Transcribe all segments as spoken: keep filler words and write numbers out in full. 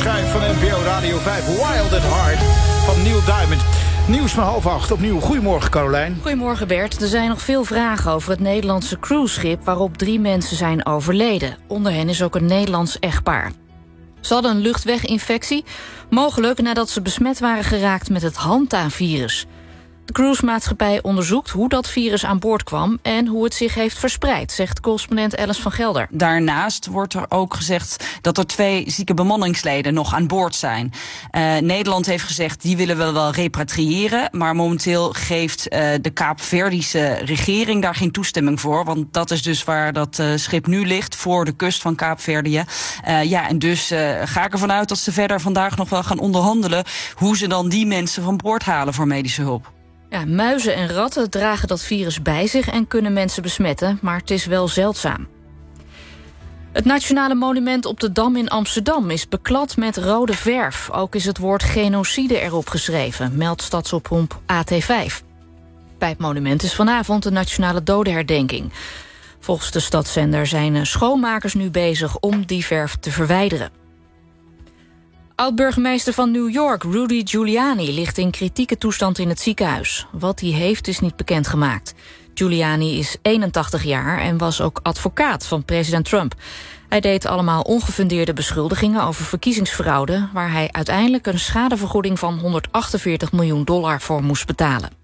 schijf van N P O Radio vijf. Wild at Heart van Neil Diamond. Nieuws van half acht opnieuw. Goedemorgen, Carolijn. Goedemorgen, Bert. Er zijn nog veel vragen over het Nederlandse cruiseschip waarop drie mensen zijn overleden. Onder hen is ook een Nederlands echtpaar. Ze hadden een luchtweginfectie, mogelijk nadat ze besmet waren geraakt met het Hanta-virus. De cruisemaatschappij onderzoekt hoe dat virus aan boord kwam en hoe het zich heeft verspreid, zegt correspondent Alice van Gelder. Daarnaast wordt er ook gezegd dat er twee zieke bemanningsleden nog aan boord zijn. Uh, Nederland heeft gezegd, die willen we wel repatriëren, maar momenteel geeft uh, de Kaapverdische regering daar geen toestemming voor, want dat is dus waar dat uh, schip nu ligt, voor de kust van Kaapverdië. Uh, ja, en dus uh, ga ik ervan uit dat ze verder vandaag nog wel gaan onderhandelen hoe ze dan die mensen van boord halen voor medische hulp. Ja, muizen en ratten dragen dat virus bij zich en kunnen mensen besmetten, maar het is wel zeldzaam. Het Nationale Monument op de Dam in Amsterdam is beklad met rode verf. Ook is het woord genocide erop geschreven, meldt Stadsomroep A T vijf. Bij het monument is vanavond de Nationale Dodenherdenking. Volgens de stadszender zijn schoonmakers nu bezig om die verf te verwijderen. Oud-burgemeester van New York, Rudy Giuliani, ligt in kritieke toestand in het ziekenhuis. Wat hij heeft is niet bekendgemaakt. Giuliani is eenentachtig jaar en was ook advocaat van president Trump. Hij deed allemaal ongefundeerde beschuldigingen over verkiezingsfraude, waar hij uiteindelijk een schadevergoeding van honderdachtenveertig miljoen dollar voor moest betalen.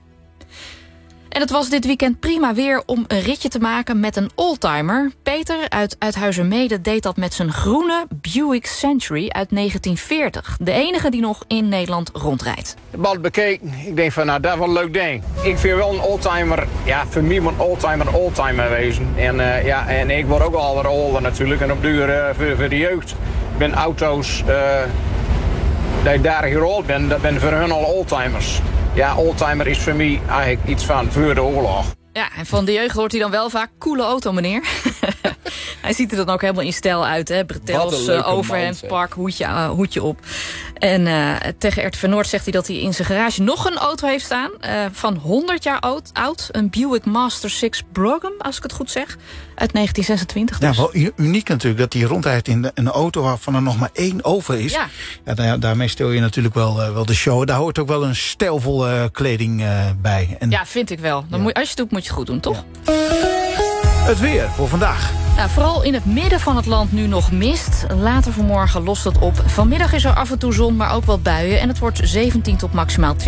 En het was dit weekend prima weer om een ritje te maken met een oldtimer. Peter uit Uithuizermeeden deed dat met zijn groene Buick Century uit negentien veertig. De enige die nog in Nederland rondrijdt. De bal bekeken, ik denk van nou, dat is wel een leuk ding. Ik vind wel een oldtimer, ja, voor mij moet een oldtimer een oldtimer wezen. En, uh, ja, en ik word ook al wat ouder natuurlijk en op duur uh, voor, voor de jeugd. Ik ben auto's, uh, dat ik daar hier oud ben, dat ben voor hun al oldtimers. Ja, oldtimer is voor mij eigenlijk iets van voor de oorlog. Ja, en van de jeugd hoort hij dan wel vaak coole auto, meneer. Hij ziet er dan ook helemaal in stijl uit, hè. Bretels, uh, overhemd, pak, hoedje, uh, hoedje op. En uh, tegen R T V Noord zegt hij dat hij in zijn garage nog een auto heeft staan. Uh, van honderd jaar oud, oud. Een Buick Master zes Brougham, als ik het goed zeg. Uit negentien zesentwintig dus. Ja, wel uniek natuurlijk dat hij rondrijdt in een auto waarvan er nog maar één over is. Ja. Ja, daar, daarmee stel je natuurlijk wel, uh, wel de show. Daar hoort ook wel een stijlvolle uh, kleding uh, bij. En ja, vind ik wel. Dan ja. moet, als je het doet, moet je het goed doen, toch? Ja. Het weer voor vandaag. Nou, vooral in het midden van het land nu nog mist. Later vanmorgen lost het op. Vanmiddag is er af en toe zon, maar ook wat buien. En het wordt zeventien tot maximaal twintig.